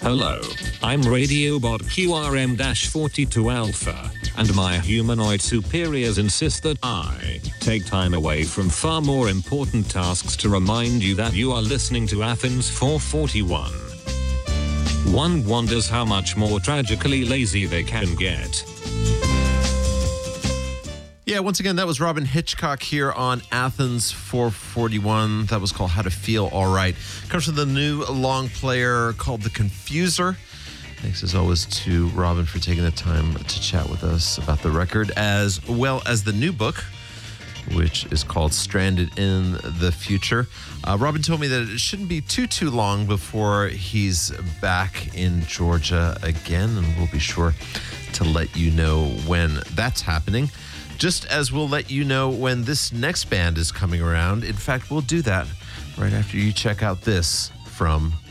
Hello, I'm Radiobot QRM-42 Alpha, and my humanoid superiors insist that I take time away from far more important tasks to remind you that you are listening to Athens 441. One wonders how much more tragically lazy they can get. Yeah, once again, that was Robin Hitchcock here on Athens 441. That was called How to Feel All Right. Comes from the new long player called The Confuser. Thanks as always to Robin for taking the time to chat with us about the record, as well as the new book, which is called Stranded in the Future. Robin told me that it shouldn't be too long before he's back in Georgia again, and we'll be sure to let you know when that's happening. Just as we'll let you know when this next band is coming around. In fact, we'll do that right after you check out this from